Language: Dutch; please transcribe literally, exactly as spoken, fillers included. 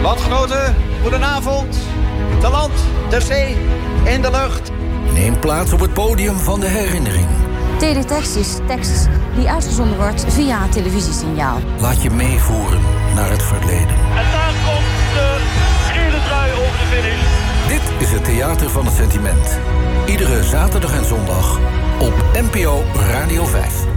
Landgenoten, goedenavond. Te land, ter zee, in de lucht. Neem plaats op het podium van de herinnering. Teletext is tekst die uitgezonden wordt via een televisiesignaal. Laat je meevoeren naar het verleden. En daar komt de gele trui over de finish. Dit is het Theater van het Sentiment. Iedere zaterdag en zondag op N P O Radio vijf.